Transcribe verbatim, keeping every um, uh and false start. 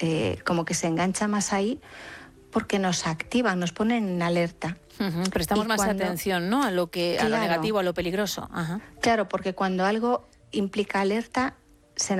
eh, como que se engancha más ahí porque nos activan, nos ponen en alerta. Uh-huh. Prestamos Y más cuando, atención, ¿no? A lo que, a claro, lo negativo, a lo peligroso. Ajá. Claro, porque cuando algo implica alerta,